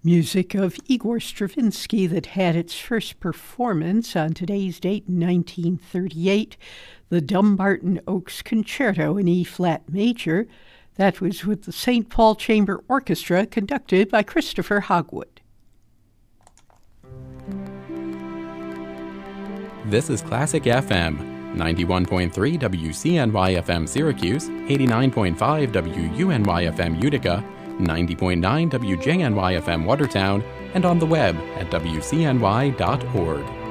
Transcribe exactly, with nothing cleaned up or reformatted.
Music of Igor Stravinsky that had its first performance on today's date in nineteen thirty-eight, the Dumbarton Oaks Concerto in E-flat major. That was with the Saint Paul Chamber Orchestra, conducted by Christopher Hogwood. This is Classic F M, ninety-one point three W C N Y F M Syracuse, eighty-nine point five W U N Y F M Utica, ninety point nine W J N Y F M Watertown, and on the web at W C N Y dot org.